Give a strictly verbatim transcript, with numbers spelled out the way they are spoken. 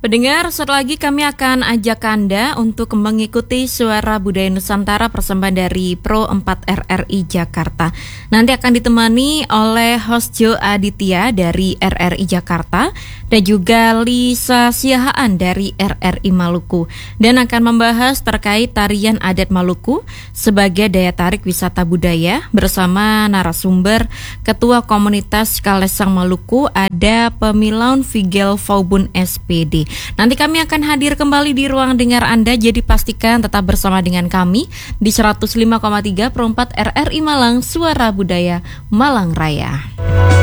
Pendengar, setelah lagi kami akan ajak Anda untuk mengikuti Suara Budaya Nusantara persembahan dari Pro empat R R I Jakarta. Nanti akan ditemani oleh host Jo Aditya dari R R I Jakarta dan juga Lisa Siahaan dari R R I Maluku, dan akan membahas terkait tarian adat Maluku sebagai daya tarik wisata budaya bersama narasumber Ketua Komunitas Kalesang Maluku, ada Pemilaun Figel Faubun S P D. Nanti kami akan hadir kembali di ruang dengar Anda, jadi pastikan tetap bersama dengan kami di seratus lima koma tiga Pro empat R R I Malang, Suara Budaya Malang Raya.